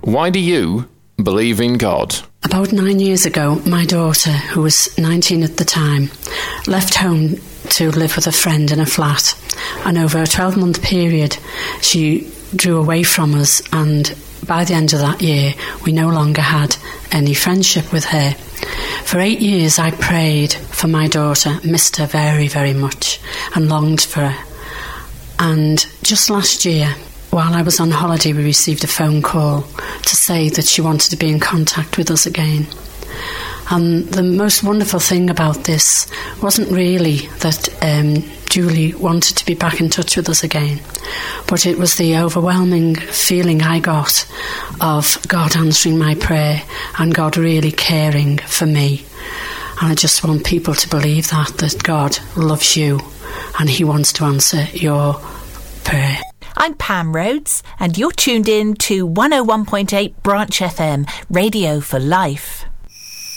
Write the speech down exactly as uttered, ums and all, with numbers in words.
Why do you believe in God? About nine years ago, my daughter, who was nineteen at the time, left home to live with a friend in a flat. And over a twelve-month period, she drew away from us, and by the end of that year, we no longer had any friendship with her. For eight years, I prayed for my daughter, missed her very, very much, and longed for her. And just last year, while I was on holiday, we received a phone call to say that she wanted to be in contact with us again. And the most wonderful thing about this wasn't really that um, Julie wanted to be back in touch with us again, but it was the overwhelming feeling I got of God answering my prayer and God really caring for me. And I just want people to believe that, that God loves you and he wants to answer your prayer. I'm Pam Rhodes, and you're tuned in to one oh one point eight Branch F M, Radio for Life.